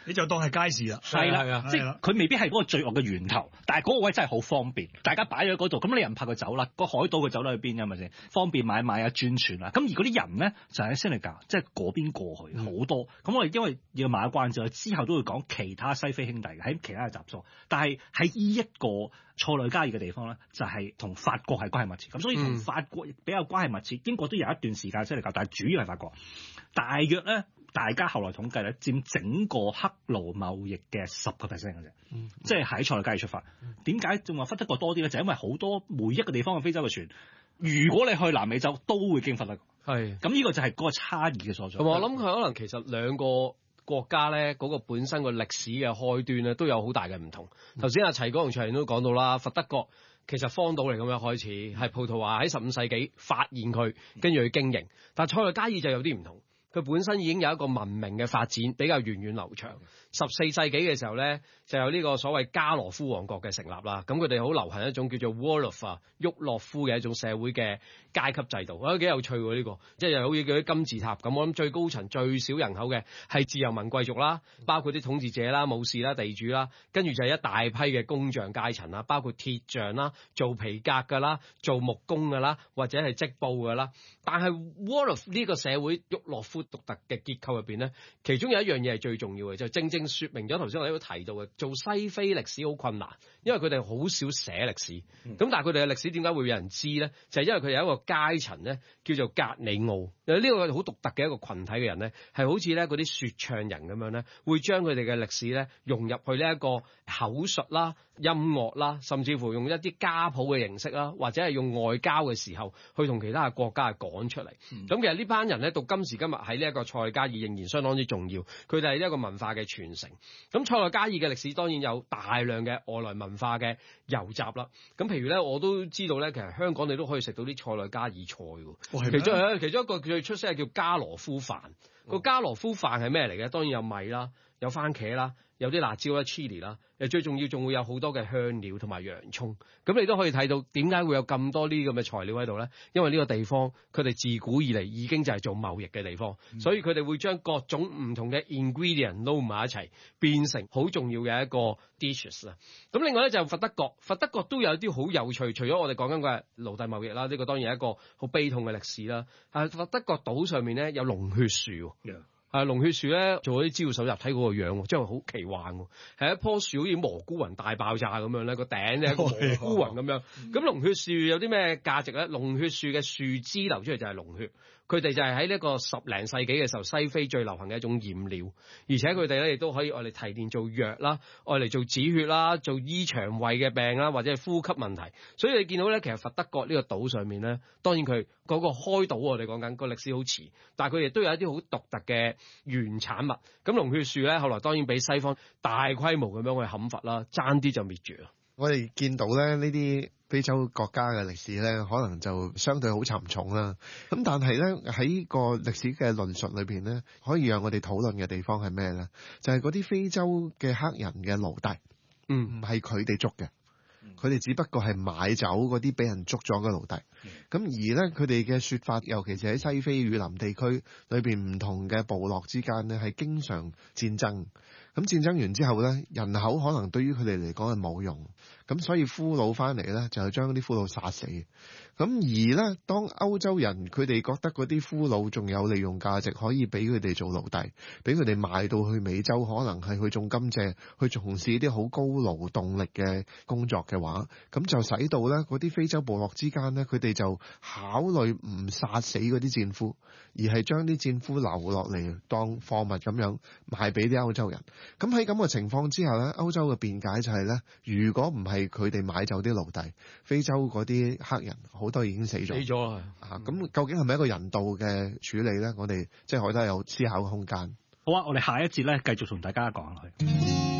你就當係街市啦。 係啦，即係佢未必係嗰個罪惡嘅源頭，但係嗰個位真係好方便，大家擺咗喺嗰度，咁你又唔怕佢走啦？個海島佢走得去邊㗎？係咪先？方便買賣啊、轉傳啊。咁而嗰啲人咧就喺塞內加，即係嗰邊過去好多。咁我哋因為要買關子，之後都會講其他西非兄弟喺其他嘅集數，但係喺呢一個塞內加爾嘅地方咧，就係同法國係關係密切。咁所以同法國比較關係密切，英國都有一段時間塞內加，但係主要係法國。大約咧，大家後來統計咧，佔整個黑奴貿易嘅10%嘅啫，即係喺塞內加爾出發。點解仲話弗德國多啲咧？就因為好多每一個地方嘅非洲嘅船，如果你去南美洲，都會經弗德國。係，咁呢個就係嗰個差異嘅所在。 我諗佢可能其實兩個國家咧，嗰個本身個歷史嘅開端咧，都有好大嘅唔同。頭先阿齊哥同卓然都講到啦，弗德國其實荒島嚟咁樣開始，係葡萄牙喺15世紀發現佢，跟住去經營。但塞內加爾就有啲唔同。佢本身已經有一個文明嘅發展，比較源遠流長。14世紀嘅時候咧，就有呢個所謂加羅夫王國嘅成立啦。咁佢哋好流行一種叫做 Wolof 啊，沃洛夫嘅一種社會嘅階級制度，我覺得幾有趣喎呢個。即係又好似嗰啲金字塔咁，我諗最高層最少人口嘅係自由民貴族啦，包括啲統治者啦、武士啦、地主啦，跟住就係一大批嘅工匠階層啦，包括鐵匠啦、做皮革㗎啦、做木工㗎啦，或者係織布㗎啦。但係 Wolof 呢個社會沃洛夫獨特嘅結構入邊咧，其中有一樣嘢係最重要嘅，就正正説明咗頭先我哋都提到嘅，做西非歷史好困難，因為佢哋好少寫歷史。咁但係佢哋嘅歷史點解會有人知咧？就係因為佢有一個階層咧，叫做格里奧。呢個好獨特嘅一個群體嘅人咧，係好似咧嗰啲説唱人咁樣咧，會將佢哋嘅歷史咧融入去呢一個口述啦、音樂啦，甚至乎用一啲家譜嘅形式啦，或者係用外交嘅時候去同其他嘅國家講出嚟。咁其實呢班人咧到今時今日喺呢一個塞內加爾仍然相當之重要，佢哋係一個文化嘅傳承。咁塞內加爾嘅歷史當然有大量嘅外來文化嘅糅雜啦。咁譬如咧，我都知道咧，其實香港你都可以食到啲塞內加爾菜喎。其中一個最出色係叫加羅夫飯。個加羅夫飯係咩嚟嘅？當然有米啦，有番茄啦，有啲辣椒啦、chili 啦。最重要仲會有好多嘅香料同埋洋葱。咁你都可以睇到點解會有咁多呢啲咁嘅材料喺度咧？因為呢個地方佢哋自古以嚟已經就係做貿易嘅地方，所以佢哋會將各種唔同嘅 ingredient 撈埋一齊，變成好重要嘅一個 dishes 啦。咁另外咧就弗德國，弗德國都有啲好有趣，除咗我哋講緊嘅奴隸貿易啦，呢個當然係一個好悲痛嘅歷史啦。弗德國島上面咧有龍血樹。龍血樹咧做啲資料搜集，睇嗰個樣，真係好奇幻喎。係一棵樹好似蘑菇雲大爆炸咁樣咧，個頂咧個蘑菇雲咁樣。咁龍血樹有啲咩價值咧？龍血樹嘅樹枝流出嚟就係龍血。佢哋就係喺呢個10零世紀嘅時候，西非最流行嘅一種染料，而且佢哋咧亦都可以愛嚟提煉做藥啦，愛嚟做止血啦，做醫腸胃嘅病啦，或者係呼吸問題。所以你見到咧，其實弗德國呢個島上面咧，當然佢嗰個開島我哋講緊個歷史好遲，但係佢亦都有一啲好獨特嘅原產物。咁龍血樹咧，後來當然俾西方大規模咁樣去砍伐啦，爭啲就滅絕啦。 我哋見到咧呢啲非洲國家嘅歷史咧，可能就相對好沉重啦。咁但係咧喺個歷史嘅論述裏邊咧，可以讓我哋討論嘅地方係咩咧？就係嗰啲非洲嘅黑人嘅奴隸，唔係佢哋捉嘅，佢哋只不過係買走嗰啲俾人捉咗嘅奴隸。咁而咧佢哋嘅説法，尤其是喺西非雨林地區裏邊唔同嘅部落之間咧，係經常戰爭。咁戰爭完之後咧，人口可能對於佢哋嚟講係冇用，咁所以俘虜翻嚟咧就係將啲俘虜殺死。咁而咧，當歐洲人佢哋覺得嗰啲俘虜仲有利用價值，可以俾佢哋做奴隸，俾佢哋賣到去美洲，可能係去種甘蔗，去從事啲好高勞動力嘅工作嘅話，咁就使到咧嗰啲非洲部落之間咧，佢哋就考慮唔殺死嗰啲戰俘，而係將啲戰俘留落嚟當貨物咁樣賣俾啲歐洲人。咁喺咁嘅情況之下咧，歐洲嘅辯解就係咧，如果唔係佢哋買走啲奴隸，非洲嗰啲黑人好多已經死咗啦。咁究竟係咪一個人道嘅處理咧？我哋即係我覺得有思考嘅空間。 好啊，我哋下一節咧繼續同大家講落去。